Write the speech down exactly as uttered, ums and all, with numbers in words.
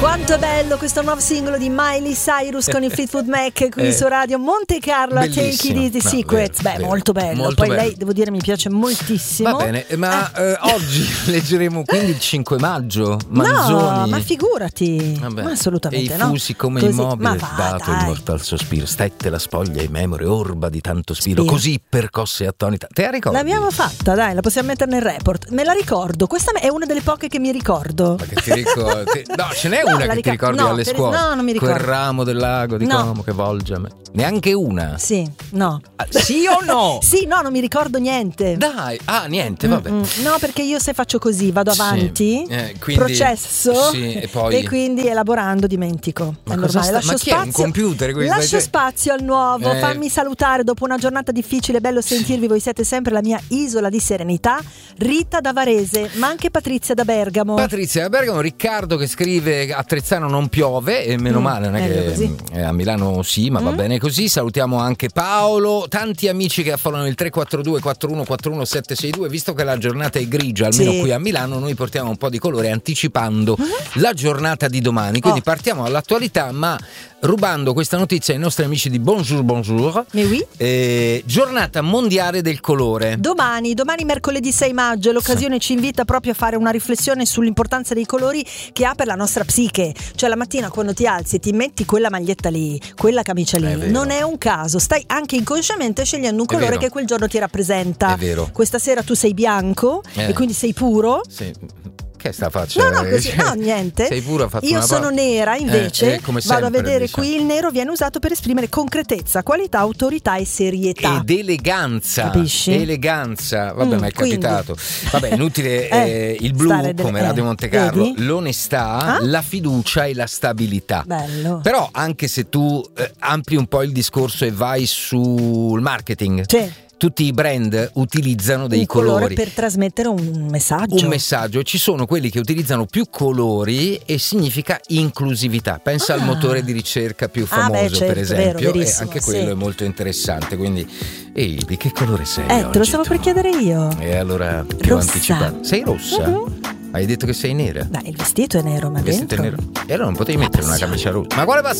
Quanto è bello questo nuovo singolo di Miley Cyrus con i Fleetwood Mac qui eh, su Radio Monte Carlo, Take It Easy no, Secrets. vero, Beh, vero. molto bello. Molto Poi bello. lei, devo dire, mi piace moltissimo. Va bene, ma eh. Eh, oggi leggeremo quindi il cinque maggio. Manzoni. No, ma figurati. Vabbè. Ma assolutamente e i no. fusi come Così. immobile, Ma va, dato dai. il mortal sospiro, stette la spoglia in memoria, orba di tanto spiro, Spiro. così percosse e attonita. Te la ricordi? L'abbiamo fatta, dai, la possiamo mettere nel report. Me la ricordo. Questa è una delle poche che mi ricordo. Ma che ti ricordi? No, ce n'è No, una la che ti ricordo- ricordi no, alle per- scuole. no, non mi ricordo. Quel ramo del lago di No. Como che volge a me. Neanche una. Sì, no. Ah, sì o no? Sì, no, non mi ricordo niente. Dai, ah, niente, vabbè. Mm-mm. No, perché io se faccio così vado Sì. avanti, Eh, quindi- processo sì, e poi- quindi elaborando dimentico. Ma è cosa normale. sta- Lascio ma chi è, un spazio, computer questo? lascio Cioè- spazio al nuovo. Eh. Fammi salutare dopo una giornata difficile, bello sentirvi. Voi siete sempre la mia isola di serenità. Rita da Varese, ma anche Patrizia da Bergamo. Patrizia da Bergamo, Riccardo che scrive a Trezzano non piove e meno Mm, male, non è meglio che così. eh, a Milano sì, ma va Mm. bene così. Salutiamo anche Paolo, tanti amici che affollano il tre quattro due quattro uno quattro uno sette sei due. Visto che la giornata è grigia, almeno Sì. qui a Milano, noi portiamo un po' di colore anticipando la giornata di domani. Quindi Oh. partiamo dall'attualità, ma rubando questa notizia ai nostri amici di Bonjour Bonjour. Mais oui. Eh, giornata mondiale del colore. Domani, domani mercoledì sei maggio, l'occasione ci invita proprio a fare una riflessione sull'importanza dei colori che ha per la nostra psiche. Cioè la mattina quando ti alzi e ti metti quella maglietta lì, quella camicia lì, È vero. non è un caso, stai anche inconsciamente scegliendo un È colore vero. che quel giorno ti rappresenta. È vero. Questa sera tu sei bianco Eh. e quindi sei puro. Sì. Che sta faccia? No, no, così, no, niente. Sei pure, ha fatto Io una sono pa- nera, invece Eh, eh, come vado a sempre, vedere diciamo. qui il nero viene usato per esprimere concretezza, qualità, autorità e serietà. Ed eleganza. Capisci? Eleganza. Vabbè, Mm, ma è quindi. capitato. Vabbè, inutile. Eh, eh, il blu, stare delle- come eh, Radio Monte Carlo, vedi? l'onestà, Ah? la fiducia e la stabilità. Bello. Però anche se tu eh, ampli un po' il discorso e vai sul marketing, Sì. tutti i brand utilizzano dei un colore colori. per trasmettere un messaggio. Un messaggio, ci sono quelli che utilizzano più colori e significa inclusività. Pensa Ah. al motore di ricerca più Ah, beh, famoso, certo, per esempio, vero, e verissimo, anche sì. quello è molto interessante. Quindi, ehi, di che colore sei? Eh, te lo oggi stavo tu? per chiedere io. E allora ti ho Rossa. anticipato. Sei rossa? Mhm. Hai detto che sei nera? Beh, il vestito è nero, ma Il vestito è dentro. nero. E allora non potevi mettere una camicia rossa. Ma quale passione?